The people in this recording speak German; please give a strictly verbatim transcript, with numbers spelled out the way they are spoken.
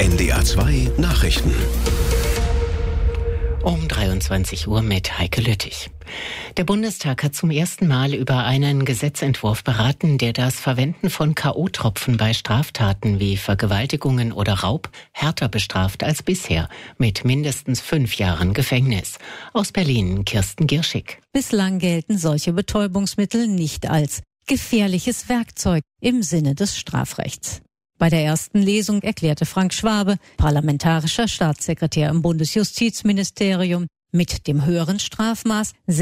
N D R zwei Nachrichten. Um dreiundzwanzig Uhr mit Heike Lüttich. Der Bundestag hat zum ersten Mal über einen Gesetzentwurf beraten, der das Verwenden von K O-Tropfen bei Straftaten wie Vergewaltigungen oder Raub härter bestraft als bisher, mit mindestens fünf Jahren Gefängnis. Aus Berlin Kirsten Gierschig. Bislang gelten solche Betäubungsmittel nicht als gefährliches Werkzeug im Sinne des Strafrechts. Bei der ersten Lesung erklärte Frank Schwabe, parlamentarischer Staatssekretär im Bundesjustizministerium, mit dem höheren Strafmaß